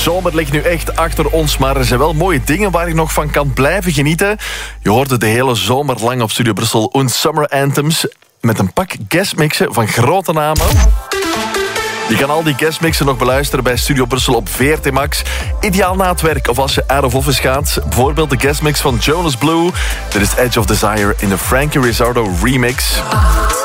zomer ligt nu echt achter ons, maar er zijn wel mooie dingen waar je nog van kan blijven genieten. Je hoorde de hele zomer lang op Studio Brussel Summer Anthems met een pak guestmixen van grote namen. Je kan al die guestmixen nog beluisteren bij Studio Brussel op VRT Max. Ideaal na het werk of als je out of office gaat. Bijvoorbeeld de guestmix van Jonas Blue. Dit is Edge of Desire in de Frankie Rizzardo remix.